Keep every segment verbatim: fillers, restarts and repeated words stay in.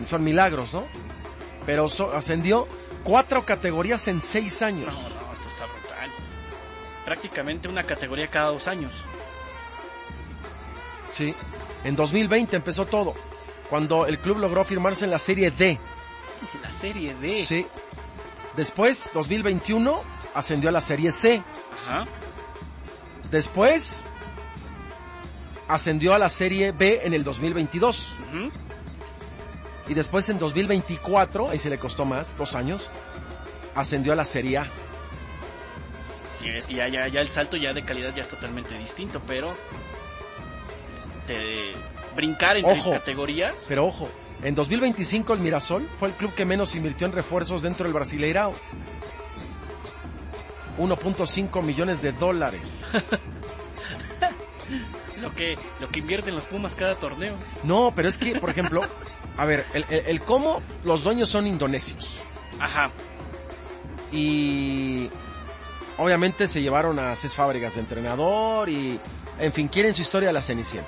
son milagros, ¿no? Pero so, ascendió cuatro categorías en seis años. No, no, esto está brutal. Prácticamente una categoría cada dos años. Sí, en dos mil veinte empezó todo, cuando el club logró firmarse en la Serie D. La Serie D. Sí. Después, dos mil veintiuno, ascendió a la Serie C. Ajá. Después, ascendió a la Serie B en el dos mil veintidós. Uh-huh. Y después, en dos mil veinticuatro, ahí se le costó más, dos años, ascendió a la Serie A. Sí, es que ya, ya, ya el salto ya de calidad ya es totalmente distinto, pero... de brincar entre ojo, categorías. Pero ojo, en dos mil veinticinco el Mirasol fue el club que menos invirtió en refuerzos dentro del Brasileirao. uno punto cinco millones de dólares. lo que lo que invierten los Pumas cada torneo. No, pero es que, por ejemplo, a ver, el, el, el cómo los dueños son indonesios. Ajá. Y obviamente se llevaron a Cés Fábregas de entrenador y, en fin, quieren su historia de la Cenicienta.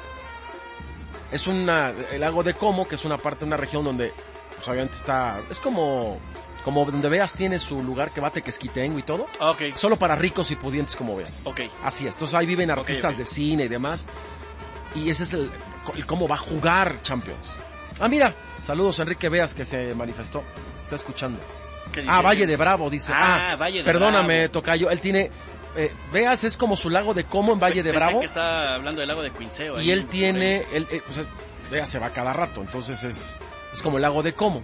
Es una, el lago de Como, que es una parte, una región donde, pues obviamente está, es como, como donde Veas tiene su lugar que bate Quesquitengo y todo. Okay. Solo para ricos y pudientes como Veas. Okay. Así es, entonces ahí viven artistas okay, okay. de cine y demás. Y ese es el, el cómo va a jugar Champions. Ah, mira, saludos a Enrique Veas que se manifestó, está escuchando. Ah, Valle de Bravo, dice. Ah, ah Valle de perdóname, Bravo. Tocayo, él tiene... Eh, Veas es como su lago de Como en Valle de Pensé Bravo. Que está hablando del lago de Quinceo. Y él tiene, él, eh, pues, Veas se va cada rato, entonces es, es como el lago de Como.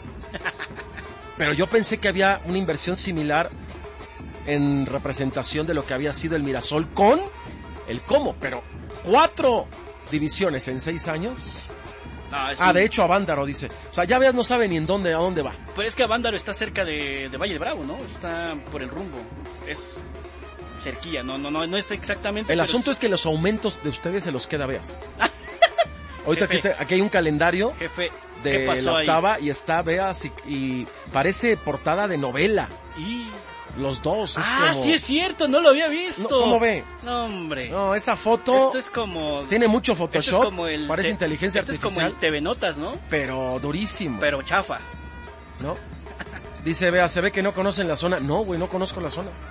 Pero yo pensé que había una inversión similar en representación de lo que había sido el Mirasol con el Como, pero cuatro divisiones en seis años. No, ah, un... de hecho Avándaro dice, o sea, ya Veas no sabe ni en dónde, a dónde va. Pues es que Avándaro está cerca de, de Valle de Bravo, ¿no? Está por el rumbo, es cerquilla, no, no, no, no es exactamente. El asunto es... es que los aumentos de ustedes se los queda Veas. Ahorita aquí, te, aquí hay un calendario jefe, de la octava ahí? Y está Veas y, y parece portada de novela. Y... los dos. Es ah, como... sí es cierto, no lo había visto. No, ¿cómo ve? No, hombre. No, esa foto... Esto es como... tiene mucho Photoshop, es como el parece te... inteligencia esto artificial. Es como el T V Notas, ¿no? Pero durísimo. Pero chafa. ¿No? Dice, Vea, se ve que no conocen la zona. No, güey, no conozco la zona.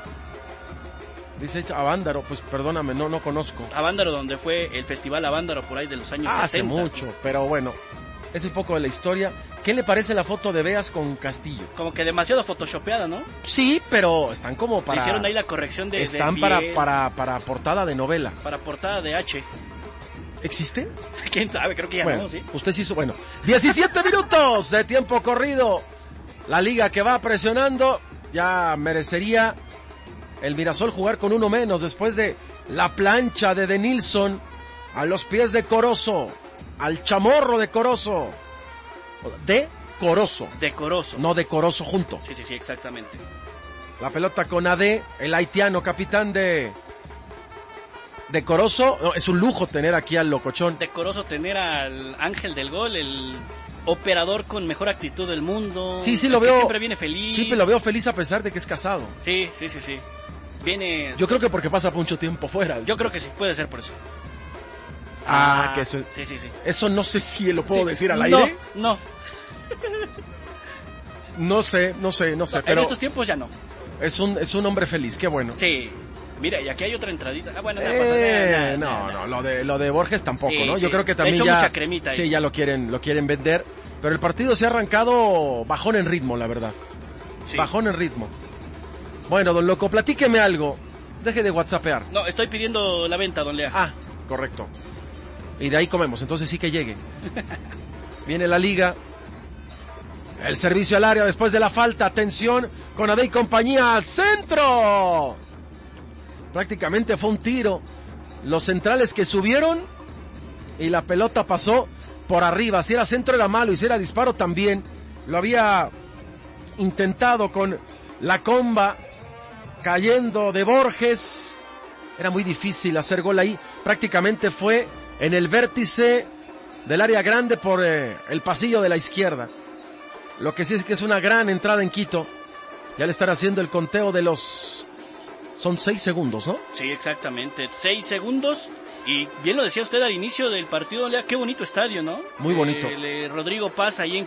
Dice Avándaro, pues perdóname, no, no conozco. Avándaro, donde fue el festival Avándaro por ahí de los años ah, sesenta. Hace mucho, pero bueno, es un poco de la historia. ¿Qué le parece la foto de Veas con Castillo? Como que demasiado photoshopeada, ¿no? Sí, pero están como para... hicieron ahí la corrección de... Están de para, para, para portada de novela. Para portada de H. ¿Existe? ¿Quién sabe? Creo que ya bueno, no, ¿sí? Usted sí hizo... Bueno, diecisiete minutos de tiempo corrido. La liga que va presionando, ya merecería el Mirasol jugar con uno menos después de la plancha de Denilson a los pies de Corozo, al chamorro de Corozo. De Corozo. De Corozo. No de Corozo junto. Sí, sí, sí, exactamente. La pelota con Ade, el haitiano, capitán de... de Corozo. No, es un lujo tener aquí al locochón. De Corozo tener al ángel del gol, el operador con mejor actitud del mundo. Sí, sí lo veo. Siempre viene feliz. Siempre lo veo feliz a pesar de que es casado. Sí, sí, sí, sí. Viene... Yo creo que porque pasa mucho tiempo fuera. Yo creo que sí, puede ser por eso. Ah, ah que eso... Sí, sí, sí. Eso no sé si lo puedo sí. decir al no, aire. No, no. sé, no sé, no sé. No, pero en estos tiempos ya no. Es un, es un hombre feliz, qué bueno. Sí. Mira, y aquí hay otra entradita. Ah, bueno, eh, no, no, no, no, lo de lo de Borges tampoco, sí, ¿no? Sí. Yo creo que también hecho, ya mucha cremita ahí. Sí, ya lo quieren, lo quieren vender, pero el partido se ha arrancado bajón en ritmo, la verdad. Sí. Bajón en ritmo. Bueno, don Loco, platíqueme algo. Deje de whatsappear. No, estoy pidiendo la venta, don Lea. Ah, correcto. Y de ahí comemos, entonces sí que llegue. Viene la liga. El servicio al área después de la falta. Atención con Ade y compañía al centro. Prácticamente fue un tiro. Los centrales que subieron y la pelota pasó por arriba. Si era centro era malo y si era disparo también. Lo había intentado con la comba cayendo de Borges. Era muy difícil hacer gol ahí. Prácticamente fue en el vértice del área grande por eh, el pasillo de la izquierda. Lo que sí es que es una gran entrada en Quito. Ya le están haciendo el conteo de los... Son seis segundos, ¿no? Sí, exactamente. Seis segundos. Y bien lo decía usted al inicio del partido, Lea, qué bonito estadio, ¿no? Muy bonito. Eh, Rodrigo Paz ahí en